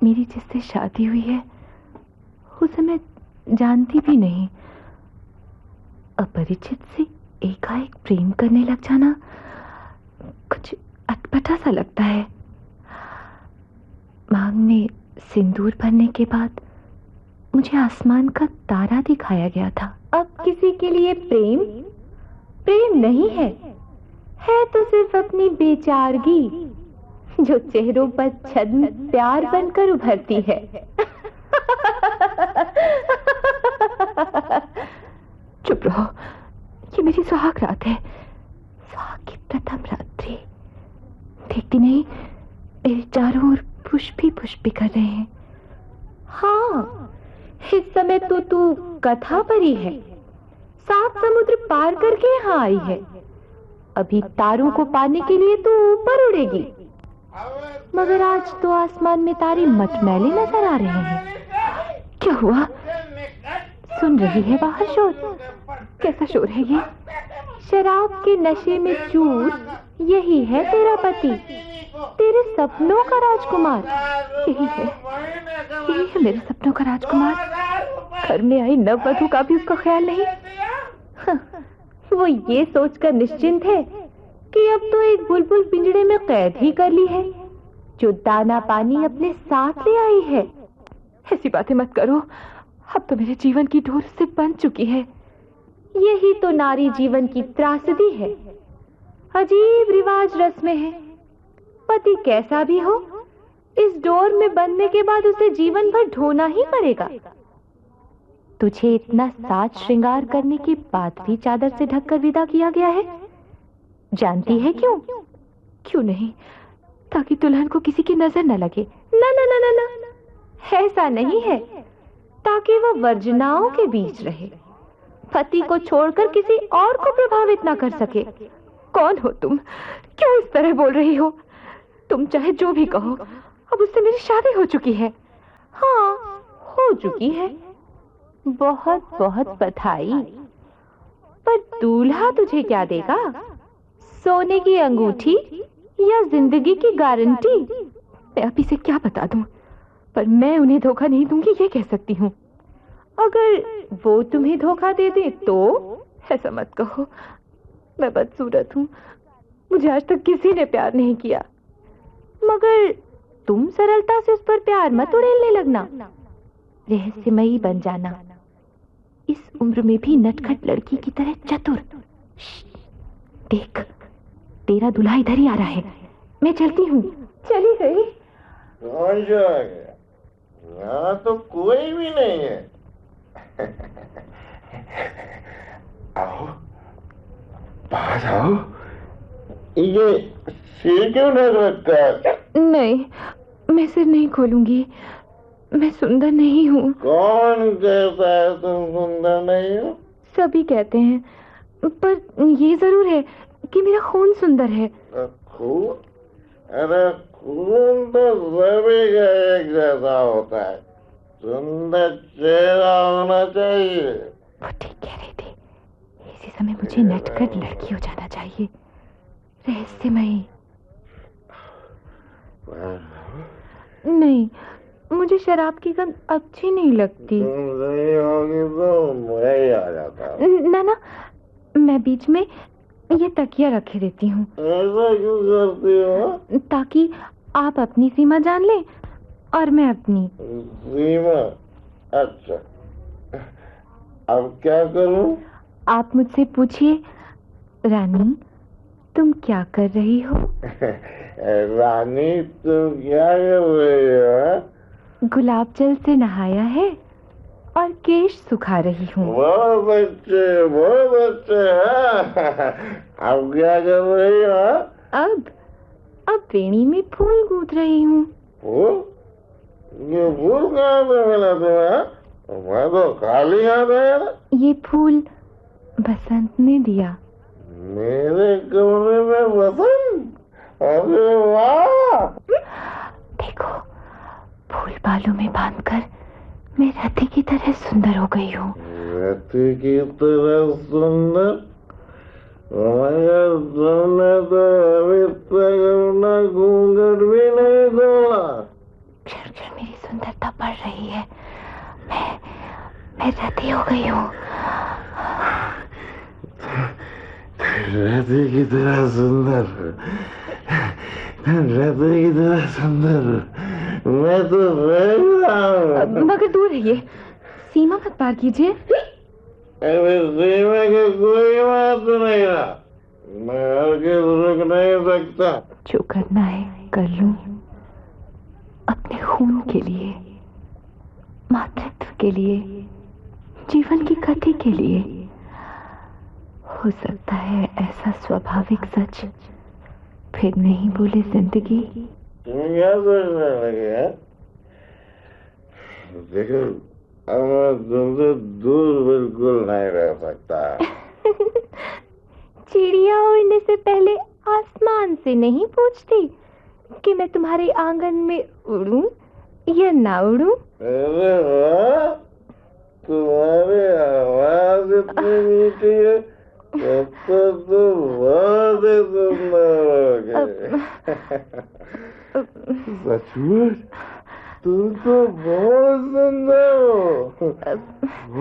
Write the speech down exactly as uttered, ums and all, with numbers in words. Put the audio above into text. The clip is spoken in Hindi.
मेरी जिससे शादी हुई है उसे मैं जानती भी नहीं। अपरिचित से एकाएक प्रेम करने लग जाना कुछ अटपटा सा लगता है। मांग में सिंदूर भरने के बाद मुझे आसमान का तारा दिखाया गया था। अब किसी के लिए प्रेम प्रेम नहीं है, है तो सिर्फ अपनी बेचारगी जो चेहरों पर छद्म प्यार बनकर उभरती है। चुप रहो, ये मेरी सुहाग रात है, सुहाग की प्रथम रात्रि। देखती नहीं मेरे चारों ओर पुष्प ही पुष्प बिखर रहे हैं। हाँ, इस समय तो तू कथा परी है, सात समुद्र पार करके यहाँ आई है। अभी तारों को पाने के लिए तू ऊपर उड़ेगी, मगर आज तो आसमान में तारे मटमैले नजर आ रहे हैं। क्या हुआ? सुन रही है बाहर शोर? कैसा शोर है ये? शराब के नशे में चूर यही है तेरा पति, तेरे सपनों का राजकुमार। यही है, यही है मेरे सपनों का राजकुमार। घर में आई नववधू का भी उसका ख्याल नहीं। वो ये सोचकर निश्चिंत है कि अब तो एक बुलबुल पिंजड़े में कैद ही कर ली है, जो दाना पानी अपने साथ ले आई है। ऐसी बातें मत करो, अब तो मेरे जीवन की डोर से बंध चुकी है। यही तो नारी जीवन की त्रासदी है, अजीब रिवाज रस्में है। पति कैसा भी हो, इस डोर में बंधने के बाद उसे जीवन भर ढोना ही पड़ेगा। तुझे इतना साज श्रृंगार करने के बाद भी चादर से ढककर विदा किया गया है, जानती है क्यों? क्यों नहीं? ताकि दुल्हन को किसी की नजर न लगे। ना ना ना ना ना, ऐसा नहीं है, ताकि वह वर्जनाओं के बीच रहे, पति को छोड़कर किसी और को प्रभावित ना कर सके। कौन हो तुम? क्यों इस तरह बोल रही हो? तुम चाहे जो भी कहो, अब उससे मेरी शादी हो चुकी है। हाँ, हो चुकी है। बहुत बहुत बधाई। पर दूल्हा तुझे क्या देगा? सोने की अंगूठी या जिंदगी की गारंटी? मैं अभी से क्या बता दूं, पर मैं उन्हें धोखा नहीं दूंगी, ये कह सकती हूँ। अगर वो तुम्हें धोखा दे दे तो? ऐसा मत कहो, मैं बदसूरत हूँ, मुझे आज तक किसी ने प्यार नहीं किया। मगर तुम सरलता से उस पर प्यार मत उड़ेलने लगना, रहस्यमयी बन जाना। इस उम्र में भी नटखट लड़की की तरह चतुर। देख, तेरा दूल्हा इधर ही आ रहा है, मैं चलती हूँ। चली गई? कौन जो आ गया? यहाँ तो कोई भी नहीं है। आओ, पास आओ। ये सिर क्यों ढक रखा है? नहीं, मैं सिर नहीं खोलूंगी, मैं सुंदर नहीं हूँ। कौन कहता है तुम सुंदर नहीं हो? सभी कहते हैं, पर ये जरूर है कि मेरा खून सुंदर है। खून? अरे खून तो सभी का एक जैसा होता है, सुंदर चेहरा होना चाहिए। वो ठीक कह रही थी, इसी समय मुझे नटखट लड़की हो जाना चाहिए, रहस्यमयी। नहीं, मुझे शराब की गंध अच्छी नहीं लगती। तुम नहीं होगी तो मैं ही आ जाता। ना ना, मैं बीच में ये तकिया रखे देती हूँ। ऐसा क्यों करती हो? ताकि आप अपनी सीमा जान लें और मैं अपनी। सीमा? अच्छा, अब क्या करूं? आप मुझसे पूछिए, रानी तुम क्या कर रही हो? रानी तुम क्या कर रही हो? गुलाब जल से नहाया है और केश सुखा रही हूँ। बहुत बच्चे, बहुत बच्चे हैं। अब क्या कर रही हो? अब अब वेणी में फूल गूंथ रही हूँ। फूल? ये फूल कहाँ से मिला तुम्हें? मैं तो खाली हाथ आया ना। ये फूल बसंत ने दिया। मेरे कमरे में बसंत? अरे वाह! देखो, फूल बालों में बांधकर मैं रति की तरह सुंदर हो गई हूँ। रति की तरह सुंदर? मगर तुमने तो अभी तक अपना घूंघट भी नहीं खोला। क्षण क्षण मेरी रही है। मैं मैं रति हो गई हूँ। रति की तरह सुंदर, रति की तरह सुंदर मैं तो रह रहा हूँ। मगर दूर रहिए, सीमा मत पार कीजिए। अरे सीमा की कोई बात नहीं रहा, मैं हर के रुक नहीं सकता। जो करना है कर लूं, अपने खून के लिए, मातृत्व के लिए, जीवन की गति के लिए। हो सकता है ऐसा स्वाभाविक सच फिर नहीं बोले जिंदगी। तुम क्या सोचने लगे हैं? देखो, अब मैं तुमसे दूर बिल्कुल नहीं रह सकता। चिड़िया उड़ने से पहले आसमान से नहीं पूछती कि मैं तुम्हारे आंगन में उड़ूं या ना उड़ूं? अरे वाह, तुम्हारी आवाज इतनी मीठी है, तब तो तुम बहुत ही सुंदर हो गए। सचमुच तुम तो बहुत सुंदर हो।